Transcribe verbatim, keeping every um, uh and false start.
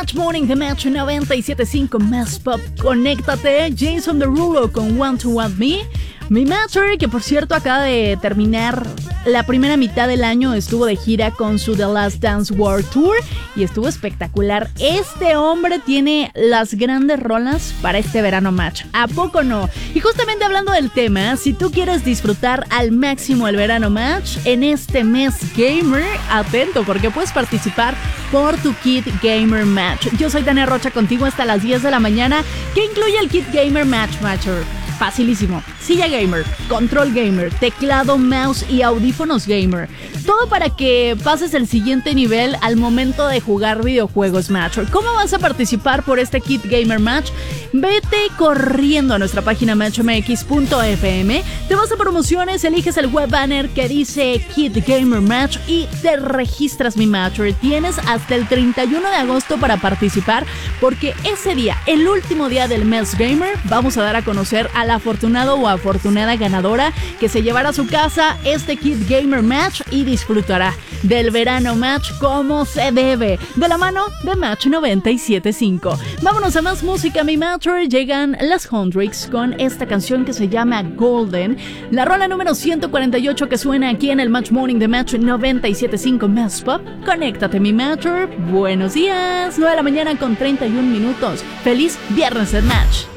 Match Morning de Match noventa y siete punto cinco Más Pop. Conéctate. Jason Derulo con Want to Want Me. Mi Matcher, que por cierto acaba de terminar la primera mitad del año, estuvo de gira con su The Last Dance World Tour y estuvo espectacular. Este hombre tiene las grandes rolas para este verano match, ¿a poco no? Y justamente hablando del tema, si tú quieres disfrutar al máximo el verano match en este mes gamer, atento porque puedes participar por tu Kit Gamer Match. Yo soy Tania Rocha contigo hasta las diez de la mañana. ¿Qué incluye el Kit Gamer Match, Matcher? Facilísimo. Silla gamer, control gamer, teclado, mouse y audífonos gamer. Todo para que pases el siguiente nivel al momento de jugar videojuegos match. ¿Cómo vas a participar por este Kit Gamer Match? Vete corriendo a nuestra página match m x punto f m, te vas a promociones, eliges el web banner que dice Kit Gamer Match y te registras, mi matcher. Tienes hasta el treinta y uno de agosto para participar porque ese día, el último día del mes gamer, vamos a dar a conocer al afortunado o afortunada ganadora que se llevará a su casa este Kit Gamer Match y disfrutará del verano match como se debe, de la mano de Match noventa y siete punto cinco. Vámonos a más música, mi matcher. Llegan las Hendrix con esta canción que se llama Golden, la rola número ciento cuarenta y ocho que suena aquí en el Match Morning de Match noventa y siete punto cinco Más Pop. Conéctate, mi matcher. Buenos días, nueve de la mañana con treinta y un minutos. Feliz viernes en Match.